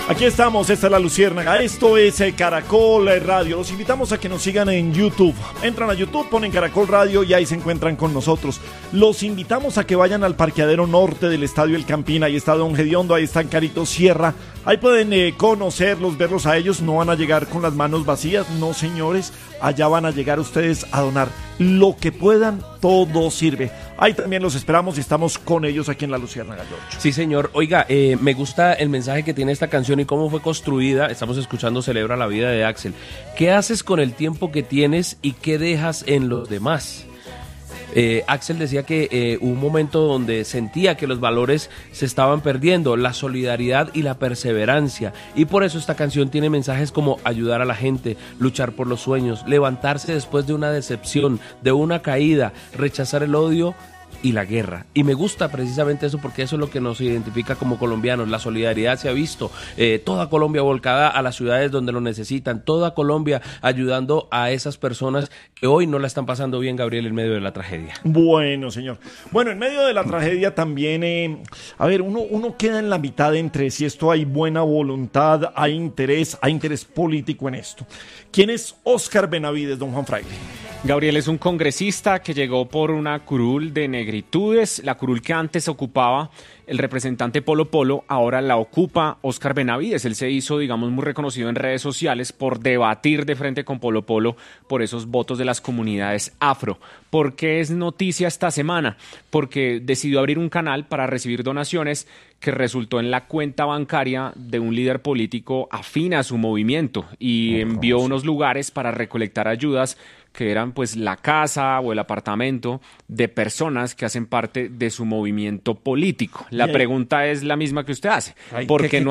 Aquí estamos, esta es La Luciérnaga, esto es Caracol Radio. Los invitamos a que nos sigan en YouTube. Entran a YouTube, ponen Caracol Radio y ahí se encuentran con nosotros. Los invitamos a que vayan al parqueadero norte del Estadio El Campín. Ahí está Don Gediondo, ahí está Carito Sierra. Ahí pueden conocerlos, verlos a ellos. No van a llegar con las manos vacías, no señores. Allá van a llegar ustedes a donar lo que puedan, todo sirve. Ahí también los esperamos y estamos con ellos aquí en La Luciérnaga, George. Sí, señor. Oiga, me gusta el mensaje que tiene esta canción y cómo fue construida. Estamos escuchando Celebra la vida de Axel. ¿Qué haces con el tiempo que tienes y qué dejas en los demás? Axel decía que hubo un momento donde sentía que los valores se estaban perdiendo, la solidaridad y la perseverancia, y por eso esta canción tiene mensajes como ayudar a la gente, luchar por los sueños, levantarse después de una decepción, de una caída, rechazar el odio y la guerra. Y me gusta precisamente eso porque eso es lo que nos identifica como colombianos. La solidaridad se ha visto, toda Colombia volcada a las ciudades donde lo necesitan, toda Colombia ayudando a esas personas que hoy no la están pasando bien, Gabriel, en medio de la tragedia. Bueno, señor. Bueno, en medio de la tragedia también, uno queda en la mitad entre si esto hay buena voluntad, hay interés político en esto. ¿Quién es Óscar Benavides, don Juan Fraile? Gabriel es un congresista que llegó por una curul de negritudes, la curul que antes ocupaba el representante Polo Polo, ahora la ocupa Óscar Benavides. Él se hizo, digamos, muy reconocido en redes sociales por debatir de frente con Polo Polo por esos votos de las comunidades afro. ¿Por qué es noticia esta semana? Porque decidió abrir un canal para recibir donaciones que resultó en la cuenta bancaria de un líder político afín a su movimiento y envió unos lugares para recolectar ayudas que eran pues la casa o el apartamento de personas que hacen parte de su movimiento político. La pregunta es la misma que usted hace. ¿Por qué no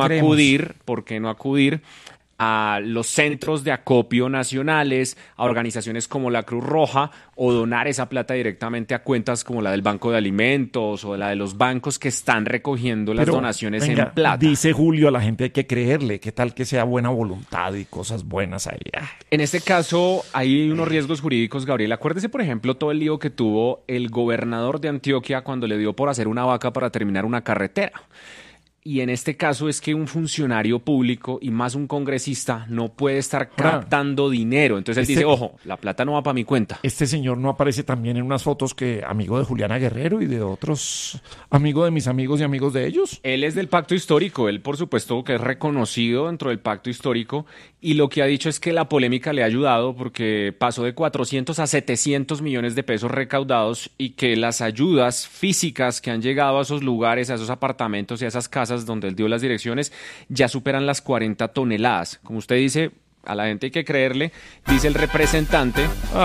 acudir a los centros de acopio nacionales, a organizaciones como la Cruz Roja, o donar esa plata directamente a cuentas como la del Banco de Alimentos o la de los bancos que están recogiendo las donaciones en plata? Dice Julio, a la gente hay que creerle, qué tal que sea buena voluntad y cosas buenas ahí. En este caso hay unos riesgos jurídicos, Gabriel. Acuérdese, por ejemplo, todo el lío que tuvo el gobernador de Antioquia cuando le dio por hacer una vaca para terminar una carretera. Y en este caso es que un funcionario público y más un congresista no puede estar captando dinero. Entonces él dice, ojo, la plata no va para mi cuenta. Este señor no aparece también en unas fotos que amigo de Juliana Guerrero y de otros amigos de mis amigos y amigos de ellos. Él es del pacto histórico. Él, por supuesto, que es reconocido dentro del pacto histórico. Y lo que ha dicho es que la polémica le ha ayudado porque pasó de 400 a 700 millones de pesos recaudados y que las ayudas físicas que han llegado a esos lugares, a esos apartamentos y a esas casas donde él dio las direcciones, ya superan las 40 toneladas. Como usted dice, a la gente hay que creerle, dice el representante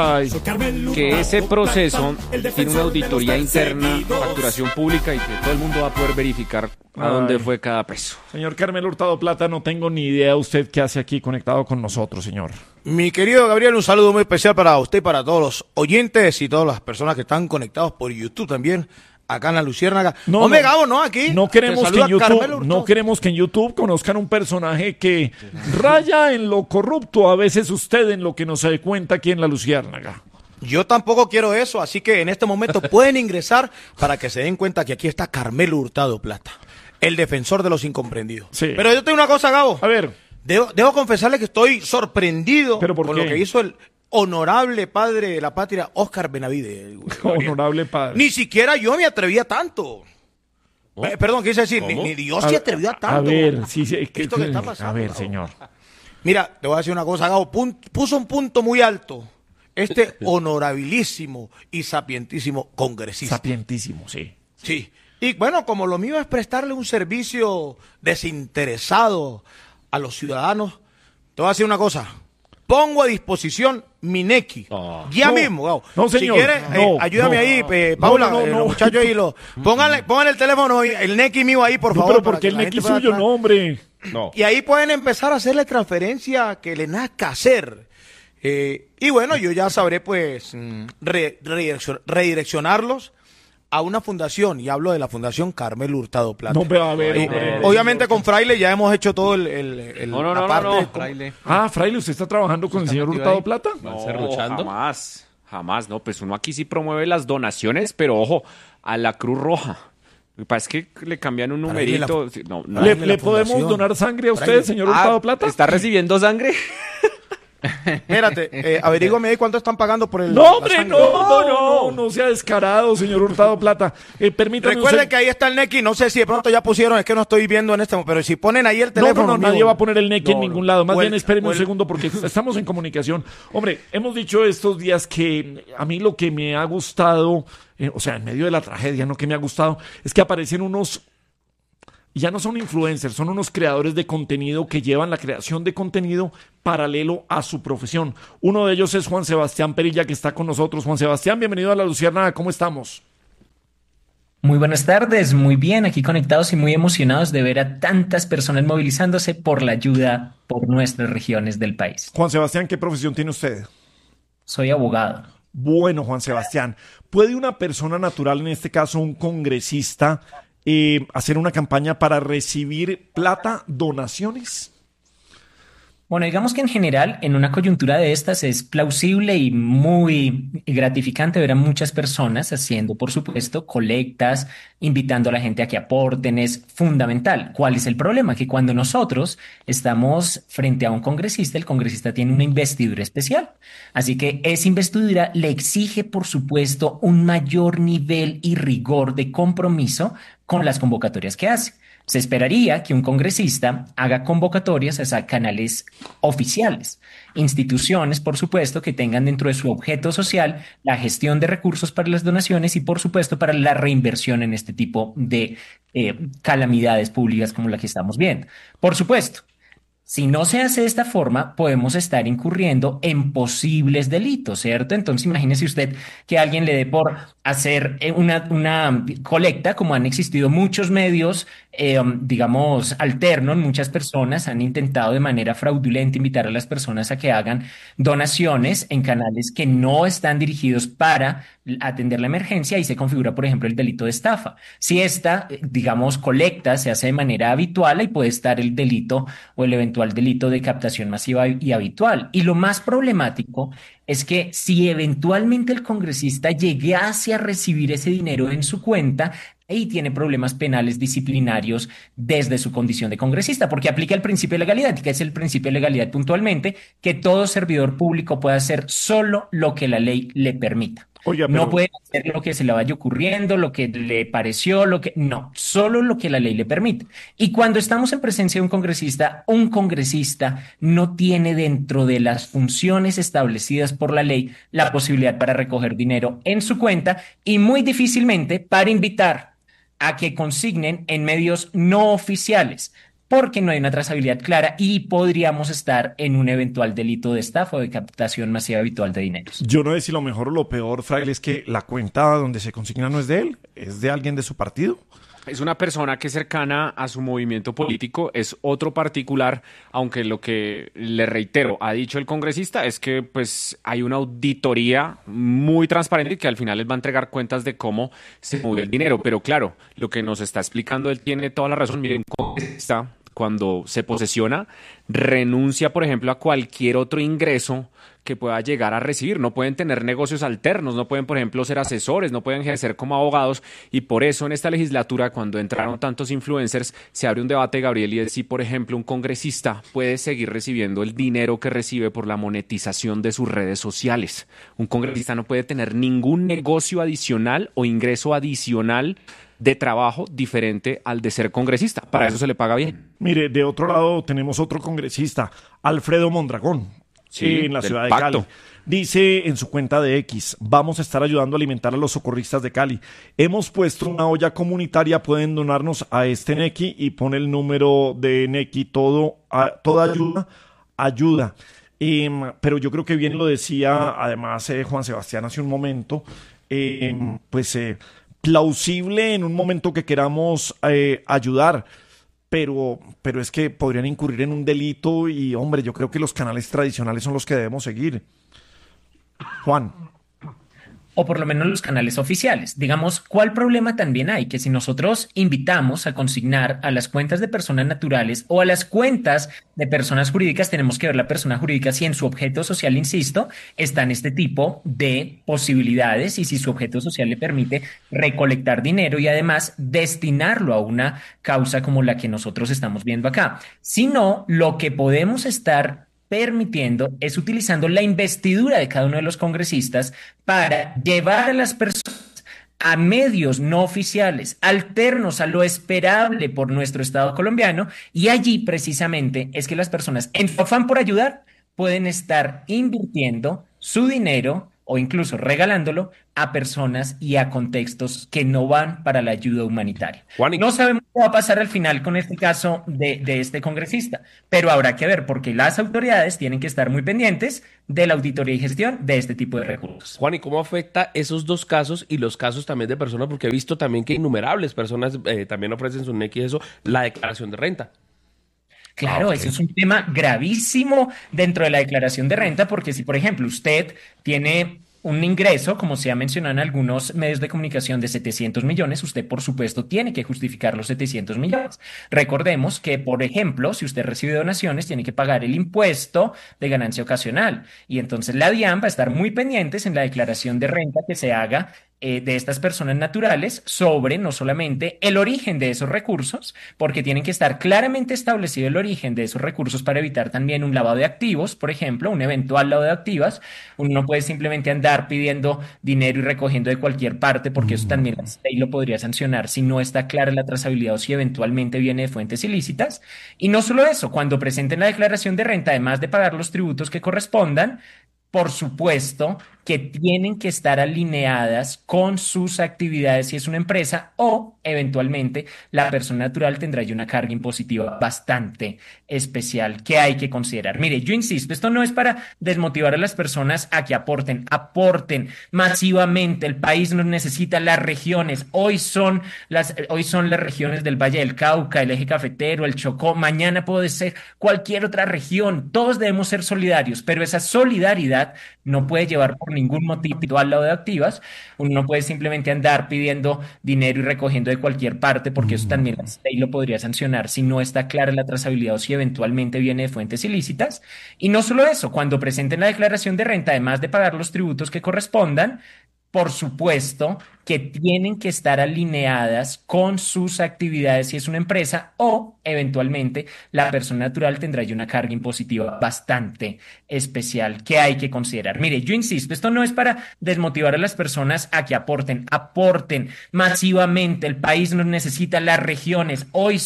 que ese proceso tiene una auditoría interna, facturación pública y que todo el mundo va a poder verificar a dónde fue cada peso. Señor Carmelo Hurtado Plata, no tengo ni idea usted qué hace aquí conectado con nosotros, señor. Mi querido Gabriel, un saludo muy especial para usted y para todos los oyentes y todas las personas que están conectados por YouTube también. Acá en La Luciérnaga. Gabo, no, aquí. No queremos que en YouTube conozcan un personaje que raya en lo corrupto, a veces usted en lo que nos se cuenta aquí en La Luciérnaga. Yo tampoco quiero eso, así que en este momento pueden ingresar para que se den cuenta que aquí está Carmelo Hurtado Plata, el defensor de los incomprendidos. Sí. Pero yo tengo una cosa, Gabo. A ver. Debo confesarle que estoy sorprendido con lo que hizo el honorable padre de la patria, Óscar Benavides. Honorable padre. Ni siquiera yo me atrevía tanto. Perdón, quise decir, ni Dios se atrevió a tanto. A ver, sí, ¿qué está pasando? A ver, señor. Mira, te voy a decir una cosa, Gabo. Puso un punto muy alto este honorabilísimo y sapientísimo congresista. Sapientísimo, sí. Sí. Y bueno, como lo mío es prestarle un servicio desinteresado a los ciudadanos, te voy a decir una cosa. Pongo a disposición mi Nequi. Mismo, Gabo. No, señor. Si quieres, ayúdame ahí, Paula, los muchachos ahí. Pónganle el teléfono, el Nequi mío ahí, por favor. Pero porque el Nequi suyo, no, hombre. No. Y ahí pueden empezar a hacerle transferencia que le nazca hacer. Y bueno, yo ya sabré, pues, redireccionarlos a una fundación, y hablo de la Fundación Carmelo Hurtado Plata. No, pero a ver, obviamente con Fraile ya hemos hecho todo la parte. Fraile. Fraile, ¿usted está trabajando con el señor Hurtado Plata? No, jamás, no, pues uno aquí sí promueve las donaciones, pero ojo, a la Cruz Roja. Lo que pasa es que le cambian un numerito. No, ¿Le podemos donar sangre a usted, señor Hurtado Plata? ¿Está recibiendo sangre? Espérate, averígame ahí cuánto están pagando por el... No, hombre, no sea descarado, señor Hurtado Plata. Permítame. Recuerde que ahí está el Nequi, no sé si de pronto ya pusieron, es que no estoy viendo en este momento, pero si ponen ahí el teléfono... No, nadie va a poner el Nequi en ningún lado. Más bien, espérenme un segundo porque estamos en comunicación. Hombre, hemos dicho estos días que a mí lo que me ha gustado, o sea, en medio de la tragedia, no que me ha gustado, es que aparecen unos... Ya no son influencers, son unos creadores de contenido que llevan la creación de contenido paralelo a su profesión. Uno de ellos es Juan Sebastián Perilla, que está con nosotros. Juan Sebastián, bienvenido a La Luciérnaga, ¿cómo estamos? Muy buenas tardes, muy bien, aquí conectados y muy emocionados de ver a tantas personas movilizándose por la ayuda por nuestras regiones del país. Juan Sebastián, ¿qué profesión tiene usted? Soy abogado. Bueno, Juan Sebastián, ¿puede una persona natural, en este caso un congresista, hacer una campaña para recibir plata, donaciones? Bueno, digamos que en general, en una coyuntura de estas es plausible y muy gratificante ver a muchas personas haciendo, por supuesto, colectas, invitando a la gente a que aporten, es fundamental. ¿Cuál es el problema? Que cuando nosotros estamos frente a un congresista, el congresista tiene una investidura especial. Así que esa investidura le exige, por supuesto, un mayor nivel y rigor de compromiso con las convocatorias que hace. Se esperaría que un congresista haga convocatorias a canales oficiales, instituciones, por supuesto, que tengan dentro de su objeto social la gestión de recursos para las donaciones y, por supuesto, para la reinversión en este tipo de calamidades públicas como la que estamos viendo. Por supuesto, si no se hace de esta forma, podemos estar incurriendo en posibles delitos, ¿cierto? Entonces, imagínese usted que alguien le dé por hacer una colecta, como han existido muchos medios, digamos, alternos, muchas personas han intentado de manera fraudulenta invitar a las personas a que hagan donaciones en canales que no están dirigidos para atender la emergencia y se configura, por ejemplo, el delito de estafa. Si esta, digamos, colecta se hace de manera habitual, ahí puede estar el delito o el eventual delito de captación masiva y habitual. Y lo más problemático es que si eventualmente el congresista llegase a recibir ese dinero en su cuenta, ahí tiene problemas penales disciplinarios desde su condición de congresista, porque aplica el principio de legalidad, que es el principio de legalidad puntualmente, que todo servidor público puede hacer solo lo que la ley le permita. Oiga, No puede hacer lo que se le vaya ocurriendo, lo que le pareció, no, solo lo que la ley le permite. Y cuando estamos en presencia de un congresista no tiene dentro de las funciones establecidas por la ley la posibilidad para recoger dinero en su cuenta y muy difícilmente para invitar a que consignen en medios no oficiales, porque no hay una trazabilidad clara y podríamos estar en un eventual delito de estafa o de captación masiva habitual de dineros. Yo no sé si lo mejor o lo peor, Fraile, es que la cuenta donde se consigna no es de él, es de alguien de su partido. Es una persona que es cercana a su movimiento político, es otro particular, aunque lo que le reitero, ha dicho el congresista, es que pues hay una auditoría muy transparente y que al final les va a entregar cuentas de cómo se movió el dinero. Pero claro, lo que nos está explicando él tiene toda la razón. Miren, un congresista, cuando se posesiona, renuncia, por ejemplo, a cualquier otro ingreso que pueda llegar a recibir. No pueden tener negocios alternos, no pueden, por ejemplo, ser asesores, no pueden ejercer como abogados, y por eso en esta legislatura, cuando entraron tantos influencers, se abre un debate, Gabriel, y es si, por ejemplo, un congresista puede seguir recibiendo el dinero que recibe por la monetización de sus redes sociales. Un congresista no puede tener ningún negocio adicional o ingreso adicional de trabajo diferente al de ser congresista. Para eso se le paga bien. Mire, de otro lado tenemos otro congresista, Alfredo Mondragón, en la ciudad de Cali. Dice en su cuenta de X: vamos a estar ayudando a alimentar a los socorristas de Cali. Hemos puesto una olla comunitaria, pueden donarnos a este Nequi, y pone el número de Nequi, toda ayuda. Pero yo creo que bien lo decía además Juan Sebastián hace un momento, plausible en un momento que queramos ayudar, pero es que podrían incurrir en un delito y, hombre, yo creo que los canales tradicionales son los que debemos seguir. Juan. o por lo menos los canales oficiales. Digamos, ¿cuál problema también hay? Que si nosotros invitamos a consignar a las cuentas de personas naturales o a las cuentas de personas jurídicas, tenemos que ver la persona jurídica si en su objeto social, insisto, están este tipo de posibilidades y si su objeto social le permite recolectar dinero y además destinarlo a una causa como la que nosotros estamos viendo acá. Si no, lo que podemos estar permitiendo es utilizando la investidura de cada uno de los congresistas para llevar a las personas a medios no oficiales, alternos a lo esperable por nuestro Estado colombiano, y allí precisamente es que las personas, en su afán por ayudar, pueden estar invirtiendo su dinero o incluso regalándolo a personas y a contextos que no van para la ayuda humanitaria. Juan, No sabemos qué va a pasar al final con este caso de este congresista, pero habrá que ver porque las autoridades tienen que estar muy pendientes de la auditoría y gestión de este tipo de recursos. Juan, ¿y cómo afecta esos dos casos y los casos también de personas? Porque he visto también que innumerables personas también ofrecen su NEC y eso, la declaración de renta. Claro, ese es un tema gravísimo dentro de la declaración de renta, porque si, por ejemplo, usted tiene un ingreso, como se ha mencionado en algunos medios de comunicación, de 700 millones, usted, por supuesto, tiene que justificar los 700 millones. Recordemos que, por ejemplo, si usted recibe donaciones, tiene que pagar el impuesto de ganancia ocasional. Y entonces la DIAN va a estar muy pendientes en la declaración de renta que se haga de estas personas naturales sobre no solamente el origen de esos recursos, porque tienen que estar claramente establecido el origen de esos recursos para evitar también un lavado de activos, por ejemplo, un eventual lavado de activos. Uno no puede simplemente andar pidiendo dinero y recogiendo de cualquier parte, porque eso también la ley lo podría sancionar si no está clara la trazabilidad o si eventualmente viene de fuentes ilícitas. Y no solo eso, cuando presenten la declaración de renta, además de pagar los tributos que correspondan, por supuesto que tienen que estar alineadas con sus actividades si es una empresa o eventualmente la persona natural tendrá ya una carga impositiva bastante especial que hay que considerar. Mire, yo insisto, esto no es para desmotivar a las personas a que aporten, aporten masivamente. El país nos necesita, las regiones, hoy son las regiones del Valle del Cauca, el Eje Cafetero, el Chocó, mañana puede ser cualquier otra región. Todos debemos ser solidarios, pero esa solidaridad no puede llevar por ningún motivo al lado de activas. Uno no puede simplemente andar pidiendo dinero y recogiendo de cualquier parte, porque eso también la ley lo podría sancionar si no está clara la trazabilidad o si eventualmente viene de fuentes ilícitas. Y no solo eso, cuando presenten la declaración de renta, además de pagar los tributos que correspondan, por supuesto que tienen que estar alineadas con sus actividades si es una empresa o eventualmente la persona natural tendrá ya una carga impositiva bastante especial que hay que considerar. Mire, yo insisto, esto no es para desmotivar a las personas a que aporten, aporten masivamente. El país nos necesita, las regiones,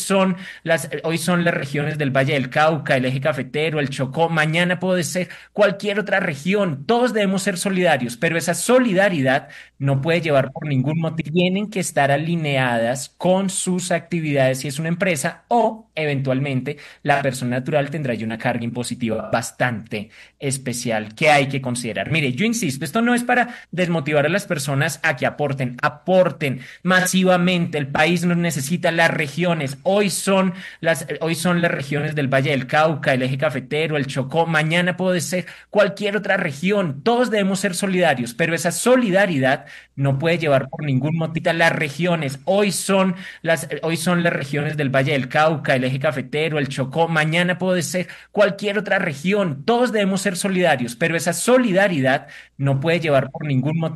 hoy son las regiones del Valle del Cauca, el Eje Cafetero, el Chocó, mañana puede ser cualquier otra región. Todos debemos ser solidarios, pero esa solidaridad no puede llevar por ningún motivo. Tienen que estar alineadas con sus actividades si es una empresa o eventualmente la persona natural tendrá ya una carga impositiva bastante especial que hay que considerar. Mire, yo insisto, esto no es para desmotivar a las personas a que aporten, aporten masivamente. El país nos necesita, las regiones, hoy son las regiones del Valle del Cauca, el Eje Cafetero, el Chocó, mañana puede ser cualquier otra región. Todos debemos ser solidarios, pero esa solidaridad no puede llevar por ningún motivo. Las regiones, hoy son las regiones del Valle del Cauca, el Eje Cafetero, el Chocó, mañana puede ser cualquier otra región. Todos debemos ser solidarios, pero esa solidaridad no puede llevar por ningún motivo.